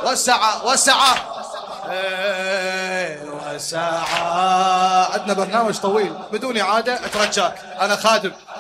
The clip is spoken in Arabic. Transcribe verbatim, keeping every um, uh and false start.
والسعة والسعة والسعة. عندنا برنامج طويل بدون إعادة، أترجاك أنا خادم.